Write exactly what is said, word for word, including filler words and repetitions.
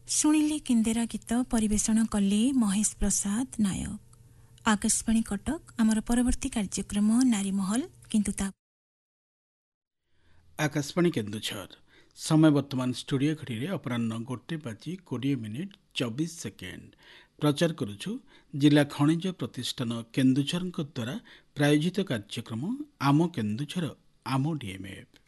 ଶୁଣିଲେ କିନ୍ଦେରା ଗୀତ ପରିବେଷଣ କଲେ ମହେଶ ପ୍ରସାଦ ନାୟକ। ଆକାଶବାଣୀ କଟକ ଆମର ପରବର୍ତ୍ତୀ କାର୍ଯ୍ୟକ୍ରମ ନାରୀମହଲ। କିନ୍ତୁ ତା ଆକାଶବାଣୀ କେନ୍ଦୁଝର ସମୟ ବର୍ତ୍ତମାନ ଷ୍ଟୁଡ଼ିଓ ଘଡ଼ିରେ ଅପରାହ୍ନ ଗୋଟେ ବାଜି କୋଡ଼ିଏ ମିନିଟ୍ ଚବିଶ ସେକେଣ୍ଡ। ପ୍ରଚାର କରୁଛୁ ଜିଲ୍ଲା ଖଣିଜ ପ୍ରତିଷ୍ଠାନ କେନ୍ଦୁଝରଙ୍କ ଦ୍ୱାରା ପ୍ରାୟୋଜିତ କାର୍ଯ୍ୟକ୍ରମ ଆମ କେନ୍ଦୁଝର ଆମ ଡିଏମ୍ଏଫ୍।